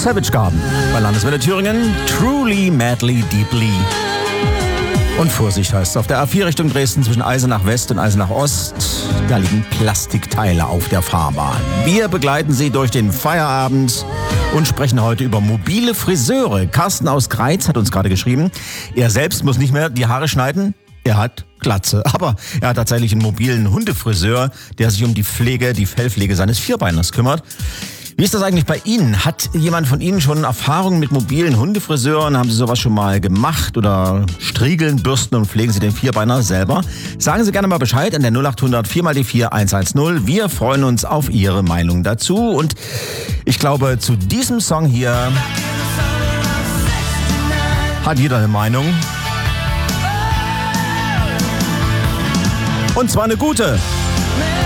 Savage Garden bei Landeswelle Thüringen. Truly, madly, deeply. Und Vorsicht heißt es auf der A4 Richtung Dresden zwischen Eisenach West und Eisenach Ost. Da liegen Plastikteile auf der Fahrbahn. Wir begleiten Sie durch den Feierabend und sprechen heute über mobile Friseure. Carsten aus Greiz hat uns gerade geschrieben, er selbst muss nicht mehr die Haare schneiden. Er hat Glatze, aber er hat tatsächlich einen mobilen Hundefriseur, der sich um die Fellpflege seines Vierbeiners kümmert. Wie ist das eigentlich bei Ihnen? Hat jemand von Ihnen schon Erfahrungen mit mobilen Hundefriseuren? Haben Sie sowas schon mal gemacht? Oder striegeln, bürsten und pflegen Sie den Vierbeiner selber? Sagen Sie gerne mal Bescheid an der 0800 4x4 110. Wir freuen uns auf Ihre Meinung dazu. Und ich glaube, zu diesem Song hier hat jeder eine Meinung. Und zwar eine gute.